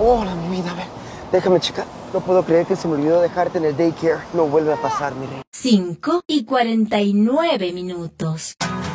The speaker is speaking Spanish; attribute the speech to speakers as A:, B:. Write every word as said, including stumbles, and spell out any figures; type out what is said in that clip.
A: Hola, mi vida, a ver, déjame checar. No puedo creer que se me olvidó dejarte en el daycare. No vuelve a pasar, mi rey.
B: cinco y cuarenta y nueve minutos.